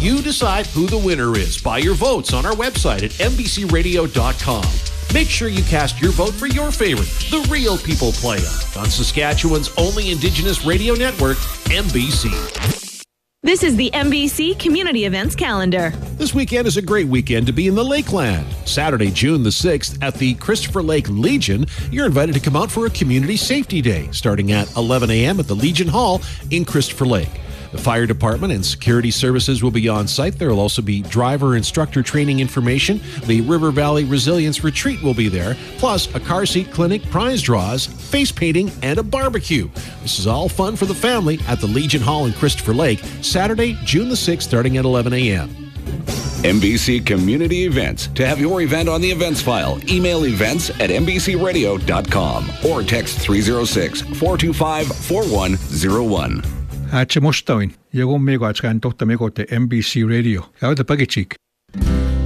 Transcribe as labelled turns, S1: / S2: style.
S1: You decide who the winner is by your votes on our website at mbcradio.com. Make sure you cast your vote for your favorite, the Real People Playa, on Saskatchewan's only Indigenous radio network, MBC.
S2: This is the MBC Community Events Calendar.
S1: This weekend is a great weekend to be in the Lakeland. Saturday, June the 6th, at the Christopher Lake Legion, you're invited to come out for a Community Safety Day, starting at 11 a.m. at the Legion Hall in Christopher Lake. The fire department and security services will be on site. There will also be driver instructor training information. The River Valley Resilience Retreat will be there, plus a car seat clinic, prize draws, face painting, and a barbecue. This is all fun for the family at the Legion Hall in Christopher Lake, Saturday, June the 6th, starting at 11 a.m.
S3: MBC Community Events. To have your event on the events file, email events@mbcradio.com or text 306-425-4101.
S4: Atse Mustawin, Jagom Mego Atskan Dr. Mego te MBC Radio. Gauda Pagachik.